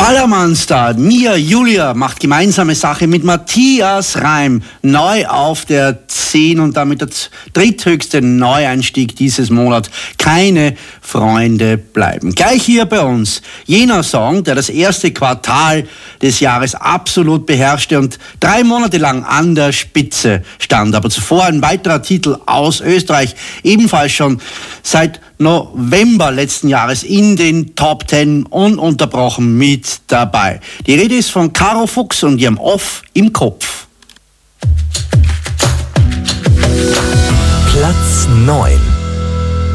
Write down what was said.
Ballermann-Star Mia Julia macht gemeinsame Sache mit Matthias Reim neu auf der 10 und damit der dritthöchste Neueinstieg dieses Monat. Keine Freunde bleiben. Gleich hier bei uns jener Song, der das erste Quartal des Jahres absolut beherrschte und 3 Monate lang an der Spitze stand. Aber zuvor ein weiterer Titel aus Österreich, ebenfalls schon seit November letzten Jahres in den Top 10 ununterbrochen mit dabei. Die Rede ist von Caro Fuchs und ihrem Off im Kopf. Platz 9.